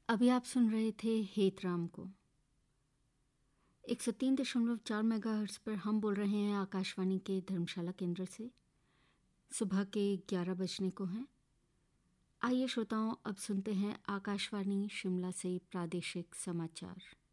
अभी आप सुन रहे थे हेतराम को। 103.4 मेगाहर्ट्ज़ पर हम बोल रहे हैं आकाशवाणी के धर्मशाला केंद्र से। सुबह के 11 बजने को हैं। आइए श्रोताओं, अब सुनते हैं आकाशवाणी शिमला से प्रादेशिक समाचार।